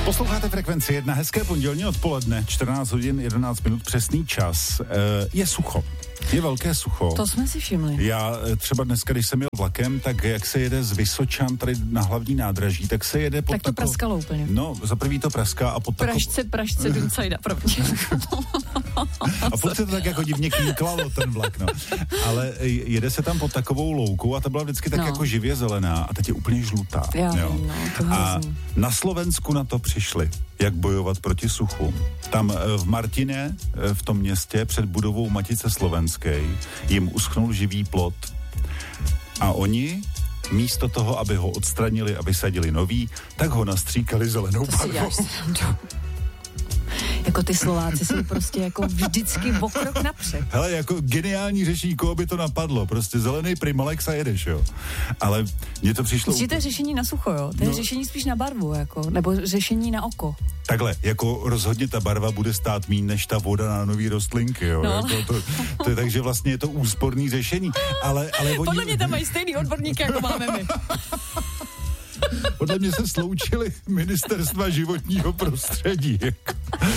Posloucháte Frekvenci 1, hezké pondělní odpoledne, 14 hodin 11 minut, přesný čas. Je sucho. Je velké sucho. To jsme si všimli. Já třeba dneska, když jsem jel vlakem, tak jak se jede z Vysočan tady na hlavní nádraží, tak se jede pod tak to praskalo úplně. No, za prvý to praská a pod Pražce, Dunsajda, první. A furt se to tak jako divně kýklalo ten vlak, no. Ale jede se tam pod takovou loukou a ta byla vždycky tak jako živě zelená a teď je úplně žlutá. Jo. A na Slovensku na to přišli, jak bojovat proti suchu. Tam v Martine, v tom městě, před budovou Matice slovenské, jim uschnul živý plot. A oni, místo toho, aby ho odstranili a vysadili nový, tak ho nastříkali zelenou barvou. Jako ty Slováci jsou prostě jako vždycky o krok napřed. Hele, jako geniální řešení, koho by to napadlo. Prostě zelený Primalex a jedeš, jo. Ale mně to přišlo... Myslíte řešení na sucho, jo? To je řešení spíš na barvu, jako, nebo řešení na oko. Takhle, jako rozhodně ta barva bude stát míň než ta voda na nový rostlinky, jo. No. Jako to, takže vlastně je to úsporný řešení. Ale oni... Podle mě tam mají stejný odborníky, jako máme my. Podle mě se sloučili ministerstva životního prostředí.